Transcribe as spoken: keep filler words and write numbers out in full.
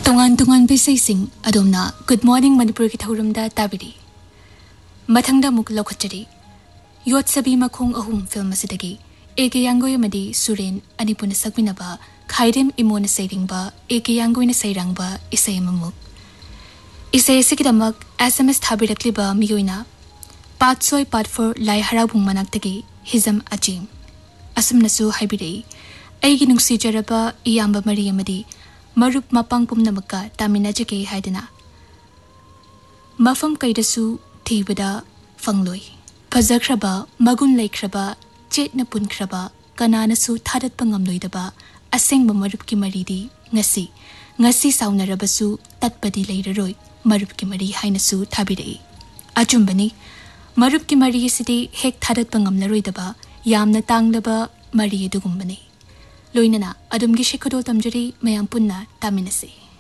तोंगान तोंगान बिसैसिंग अदोमना good morning Manipur की थौरमदा ताबिरी मथंगदा मुक लौखचरी योत्सबी मखोंग अहुम film असिदगी एके यांगोय मदी सुरेन अनिपुन सकमिनबा खाइरेम इमोन सैरिंगबा एके यांगोयन सैरांगबा इसै ममुक इसै सिकिदमक एसएमएस थाबिरक्लिबा मियोइना पातसोय पातफोर लाई हराबुंग मनाक्तगी हिजम अजीम असमनसु हाइबिरई ऐगी नुंगसिजरबा इयाम्बा मरी अमदी मरुप मपांग पुमनमका तामिनाजगे हाइदना मफम कैदसु थीबदा फंगलोय फजख्रबा मगुन लेख्रबा चेतना पुनख्रबा कनानसु थादत पंगमलोयदबा असेंग मरुप की मरीदी ngasi ngasi saunarabasु tatpadi leiraroi marup ki mari hainasu thabirei achumbani marup ki mari sidi hek thadat pangamlaroidaba yamna tanglaba mari edugumbani loinana adumgi shekhodol tamjari mayam punna taminase